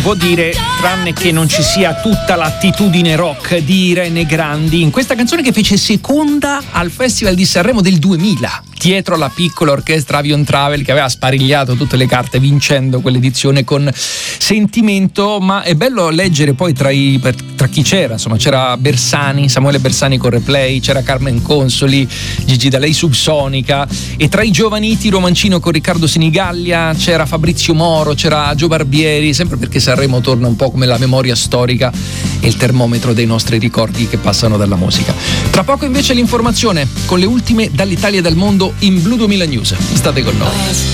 Vuol dire, tranne che non ci sia tutta l'attitudine rock di Irene Grandi in questa canzone che fece seconda al Festival di Sanremo del 2000, dietro la piccola orchestra Avion Travel che aveva sparigliato tutte le carte vincendo quell'edizione con sentimento. Ma è bello leggere poi tra chi c'era, insomma c'era Bersani, Samuele Bersani con Replay, c'era Carmen Consoli, Gigi D'Alei Subsonica, e tra i giovaniti Romancino con Riccardo Senigallia, c'era Fabrizio Moro, c'era Gio Barbieri, sempre perché Sanremo torna un po' come la memoria storica e il termometro dei nostri ricordi che passano dalla musica. Tra poco invece l'informazione con le ultime dall'Italia e dal mondo in Blu 2000 News. State con noi.